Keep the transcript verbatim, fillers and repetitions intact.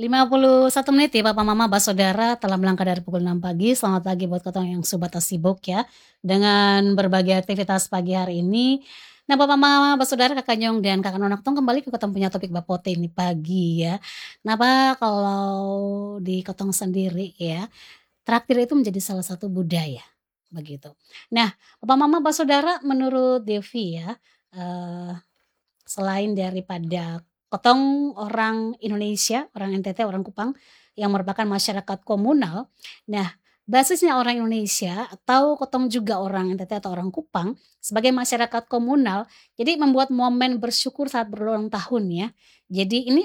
lima puluh satu menit ya papa mama bassaudara telah melangkah dari pukul enam pagi. Selamat pagi buat katong yang su bata sibuk ya, dengan berbagai aktivitas pagi hari ini. Nah papa mama bassaudara, kakak nyong dan kakak nonak tong kembali ke katong punya topik bapote ini pagi ya. Nah Pak, kalau di katong sendiri ya, traktir itu menjadi salah satu budaya, begitu. Nah papa mama bassaudara menurut Devi ya, eee, selain daripada kotong orang Indonesia, orang N T T, orang Kupang, yang merupakan masyarakat komunal. Nah, basisnya orang Indonesia atau kotong juga orang N T T atau orang Kupang, sebagai masyarakat komunal, jadi membuat momen bersyukur saat berulang tahun ya. Jadi ini